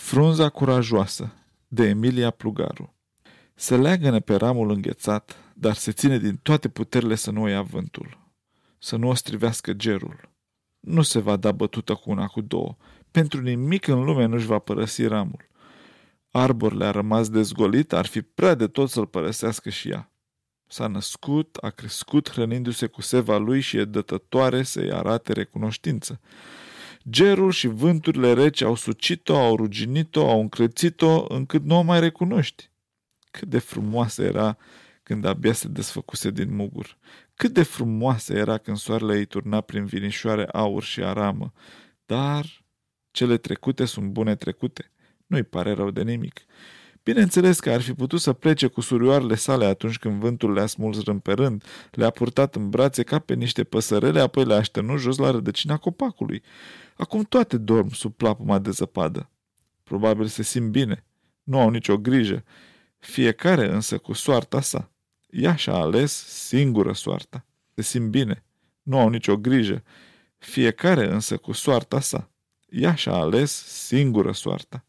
Frunza curajoasă, de Emilia Plugaru. Se leagănă pe ramul înghețat, dar se ține din toate puterile să nu o ia vântul, să nu o strivească gerul. Nu se va da bătută cu una, cu două. Pentru nimic în lume nu-și va părăsi ramul. Arborul a rămas dezgolit, ar fi prea de tot să-l părăsească și ea. S-a născut, a crescut hrănindu-se cu seva lui și e dătătoare să-i arate recunoștință. Gerul și vânturile reci au sucit-o, au ruginit-o, au încrețit-o, încât nu o mai recunoști. Cât de frumoasă era când abia se desfăcuse din mugur. Cât de frumoasă era când soarele îi turna prin vinișoare aur și aramă. Dar cele trecute sunt bune trecute. Nu-i pare rău de nimic. Bineînțeles că ar fi putut să plece cu surioarele sale atunci când vântul le-a smuls rând pe rând, le-a purtat în brațe ca pe niște păsărele, apoi le-a așternut jos la rădăcina copacului. Acum toate dorm sub plapuma de zăpadă. Probabil se simt bine. Nu au nicio grijă. Fiecare însă cu soarta sa. Ea și-a ales singură soarta. Se simt bine. Nu au nicio grijă. Fiecare însă cu soarta sa. Ea și-a ales singură soarta.